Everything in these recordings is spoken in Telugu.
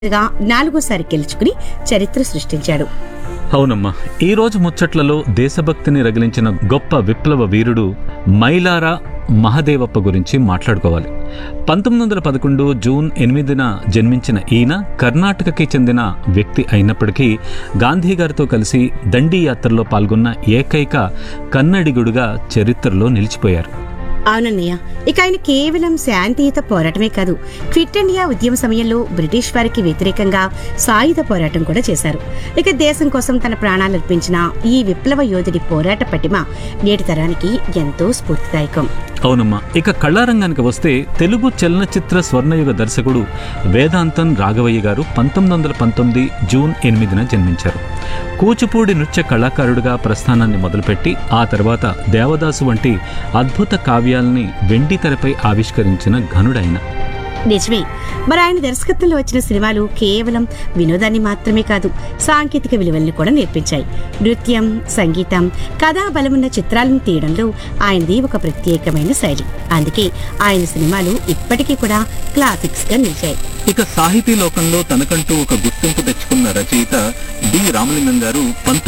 గా నాలుగోసారి గెలుచుకుని చరిత్ర సృష్టించాడు. అవునమ్మా, ఈ రోజు ముచ్చట్లలో దేశభక్తిని రగిలించిన గొప్ప విప్లవ వీరుడు మైలారా మహదేవప్ప గురించి మాట్లాడుకోవాలి. 1911 జూన్ 8న జన్మించిన ఈయన కర్ణాటకకి చెందిన వ్యక్తి అయినప్పటికీ గాంధీ గారితో కలిసి దండి యాత్రలో పాల్గొన్న ఏకైక కన్నడిగుడుగా చరిత్రలో నిలిచిపోయారు. అవునన్నయ్య, ఇక ఆయన కేవలం శాంతియుత పోరాటమే కాదు, క్విట్ ఇండియా ఉద్యమ సమయంలో బ్రిటిష్ వారికి వ్యతిరేకంగా సాయుధ పోరాటం కూడా చేశారు. ఇక దేశం కోసం తన ప్రాణాలు అర్పించిన ఈ విప్లవ యోధుడి పోరాట పటిమ నేటి తరానికి ఎంతో స్ఫూర్తిదాయకం. అవునమ్మా, ఇక కళారంగానికి వస్తే తెలుగు చలనచిత్ర స్వర్ణయుగ దర్శకుడు వేదాంతం రాఘవయ్య గారు 1919 జూన్ 8న జన్మించారు. కూచిపూడి నృత్య కళాకారుడిగా ప్రస్థానాన్ని మొదలుపెట్టి ఆ తర్వాత దేవదాసు వంటి అద్భుత కావ్యాల్ని వెండి తెరపై ఆవిష్కరించిన ఘనుడైన. నిజమే, మరి ఆయన దర్శకత్వంలో వచ్చిన సినిమాలు కేవలం వినోదాన్ని మాత్రమే కాదు, సాంకేతిక విలువల్ని కూడా నేర్పించాయి. నృత్యం, సంగీతం, కథా బలమున్న చిత్రాలను తీయడంలో ఆయనది ఒక ప్రత్యేకమైన శైలి. అందుకే ఆయన సినిమాలు ఇప్పటికీ కూడా క్లాసిక్స్ గా నిలిచాయి. ఇక సాహితీ లోకంలో తనకంటూ ఒక గుర్తింపు తెచ్చుకున్న రచయిత డి రామలింగం గారు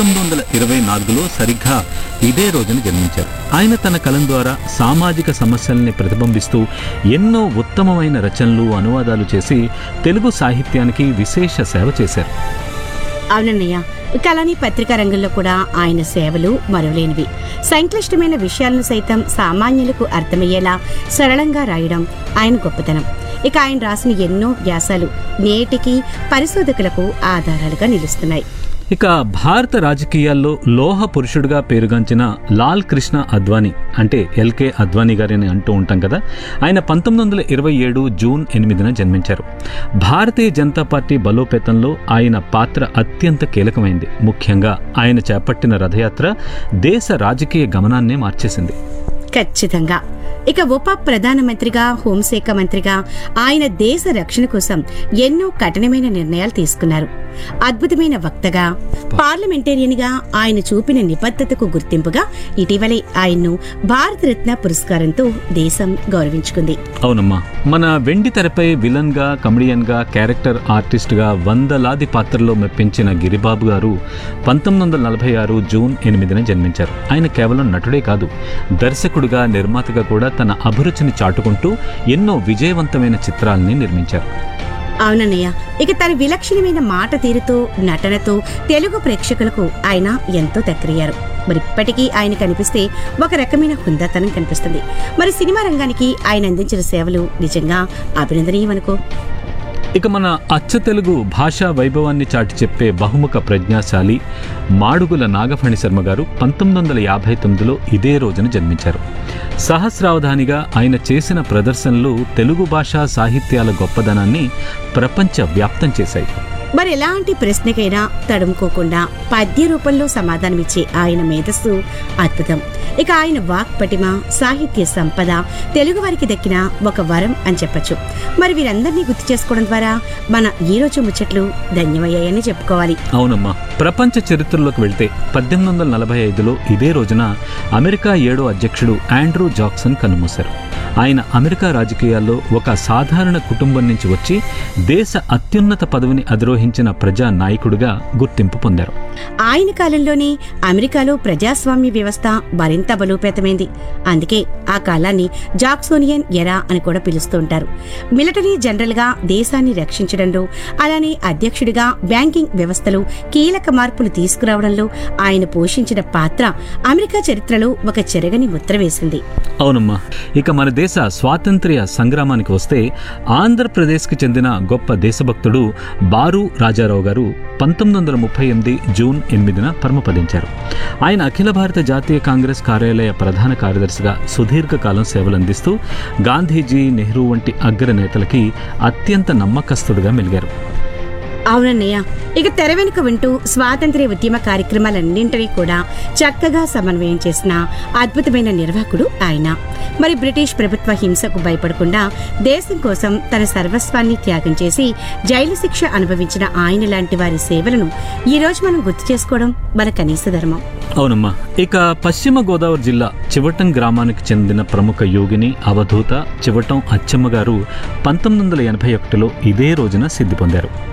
1924లో సరిగ్గా ఇదే రోజున జన్మించారు. ఆయన తన కలం ద్వారా సామాజిక సమస్యల్ని ప్రతిబింబిస్తూ ఎన్నో ఉత్తమమైన రచనలు, అనువాదాలు చేసి తెలుగు సాహిత్యానికి విశేష సేవ చేశారు. అవునన్నయ్య, ఇక అలానే పత్రికా రంగంలో కూడా ఆయన సేవలు మరువలేనివి. సంక్లిష్టమైన విషయాలను సైతం సామాన్యులకు అర్థమయ్యేలా సరళంగా రాయడం ఆయన గొప్పతనం. ఇక ఆయన రాసిన ఎన్నో వ్యాసాలు నేటికి పరిశోధకులకు ఆధారాలుగా నిలుస్తున్నాయి. ఇక భారత రాజకీయాల్లో లోహ పురుషుడిగా పేరుగాంచిన లాల్ కృష్ణ అద్వానీ, అంటే ఎల్కే అద్వానీ గారిని అంటూ ఉంటాం కదా, ఆయన 1927 జూన్ 8న జన్మించారు. భారతీయ జనతా పార్టీ బలోపేతంలో ఆయన పాత్ర అత్యంత కీలకమైంది. ముఖ్యంగా ఆయన చేపట్టిన రథయాత్ర దేశ రాజకీయ గమనాన్నే మార్చేసింది. ఖచ్చితంగా. ఇక ఉప ప్రధానమంత్రిగా, హోంశాఖ మంత్రిగా ఆయన దేశ రక్షణ కోసం ఎన్నో కఠినమైన నిర్ణయాలు తీసుకున్నారు. అద్భుతమైన వక్తగా, పార్లమెంటేరియన్ గా ఆయన చూపిన నిబద్ధతకు గుర్తింపుగా ఇటీవలే ఆయన్ను భారతరత్న పురస్కారంతో దేశం గౌరవించుకుంది. అవునమ్మా, మన వెండి తెరపై విలన్ గా, కమెడియన్ గా, క్యారెక్టర్ ఆర్టిస్ట్ గా వందలాది పాత్రల్లో మెప్పించిన గిరిబాబు గారు 1946 జూన్ 8న జన్మించారు. ఆయన కేవలం నటుడే కాదు, దర్శకుడుగా, నిర్మాతగా కూడా తన అభిరుచిని చాటుకుంటూ ఎన్నో విజయవంతమైన చిత్రాల్ని నిర్మించారు. అవునన్నయ్య, ఇక తన విలక్షణమైన మాట తీరుతో, నటనతో తెలుగు ప్రేక్షకులకు ఆయన ఎంతో దగ్గరయ్యారు. మరి ఇప్పటికీ ఆయన కనిపిస్తే ఒక రకమైన హుందాతనం కనిపిస్తుంది. మరి సినిమా రంగానికి ఆయన అందించిన సేవలు నిజంగా అభినందనీయమనుకో. ఇక మన అచ్చ తెలుగు భాషా వైభవాన్ని చాటి చెప్పే బహుముఖ ప్రజ్ఞాశాలి మాడుగుల నాగఫణి శర్మ గారు 1959లో ఇదే రోజున జన్మించారు. సహస్రావధానిగా ఆయన చేసిన ప్రదర్శనలు తెలుగు భాషా సాహిత్యాల గొప్పదనాన్ని ప్రపంచ వ్యాప్తం చేశాయి. మరి ఎలాంటి ప్రశ్నకైనా తడుముకోకుండా పద్య రూపంలో సమాధానమిచ్చే ఆయన మేధస్సు అద్భుతం. ఇక ఆయన వాక్ పటిమ, సాహిత్య సంపద తెలుగువారికి దక్కిన ఒక వరం అని చెప్పొచ్చు. మరి వీరందరినీ గుర్తు చేసుకోవడం ద్వారా మన ఈ రోజు ముచ్చట్లు ధన్యమయ్యాయని చెప్పుకోవాలి. అవునమ్మా, ప్రపంచ చరిత్రలోకి వెళ్తే 1845లో ఇదే రోజున అమెరికా 7వ అధ్యక్షుడు ఆండ్రూ జాక్సన్ కన్నుమూశారు. ఆయన అమెరికా రాజకీయాల్లో ఒక సాధారణ కుటుంబం నుంచి వచ్చి దేశ అత్యున్నత పదవిని అధిరోహించిన ప్రజా నాయకుడిగా గుర్తింపు పొందారు. ఆయన కాలంలోనే అమెరికాలో ప్రజాస్వామ్య వ్యవస్థ మరింత బలోపేతమైంది. అందుకే ఆ కాలాన్ని జాక్సోనియన్ ఎరా అని కూడా పిలుస్తూ ఉంటారు. మిలిటరీ జనరల్ గా దేశాన్ని రక్షించడంలో, అలానే అధ్యక్షుడిగా బ్యాంకింగ్ వ్యవస్థలో కీలక మార్పులు తీసుకురావడంలో ఆయన పోషించిన పాత్ర అమెరికా చరిత్రలో ఒక చెరగని ముద్ర వేసింది. అవునమ్మా, ఇక మన దేశ స్వాతంత్ర్య సంగ్రామానికి వస్తే ఆంధ్రప్రదేశ్కి చెందిన గొప్ప దేశభక్తుడు బారు రాజారావు గారు 1938 జూన్ 8న పరమపదించారు. ఆయన అఖిల భారత జాతీయ కాంగ్రెస్ కార్యాలయ ప్రధాన కార్యదర్శిగా సుదీర్ఘకాలం సేవలందిస్తూ గాంధీజీ, నెహ్రూ వంటి అగ్ర నేతలకి అత్యంత నమ్మకస్తుడుగా మెలిగారు. అవునన్నయ్య, ఇక తెర వెనుక వింటూ స్వాతంత్ర్య ఉద్యమ కార్యక్రమాలన్నింటినీ కూడా చక్కగా సమన్వయం చేసిన అద్భుతమైన నిర్వాహకుడు ఆయన. మరి బ్రిటిష్ ప్రభుత్వ హింసకు భయపడకుండా దేశం కోసం తన సర్వస్వాన్ని త్యాగం చేసి జైలు శిక్ష అనుభవించిన ఆయన లాంటి వారి సేవలను ఈ రోజు మనం గుర్తు చేసుకోవడం మన కనీస ధర్మం. అవునమ్మా, ఇక పశ్చిమ గోదావరి జిల్లా చివటం గ్రామానికి చెందిన ప్రముఖ యోగిని, అవధూత చివటం అచ్చమ్మ గారు 1981లో ఇదే రోజున సిద్ధి పొందారు.